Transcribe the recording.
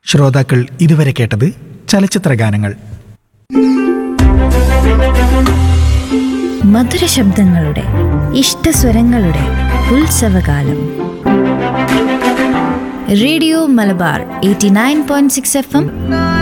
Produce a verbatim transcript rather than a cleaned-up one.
ശ്രോതാക്കൾ ഇതുവരെ കേട്ടത് ചലച്ചിത്ര ഗാനങ്ങൾ. മധുര ശബ്ദങ്ങളുടെ ഇഷ്ടസ്വരങ്ങളുടെ ഉത്സവകാലം. Radio Malabar eighty nine point six F M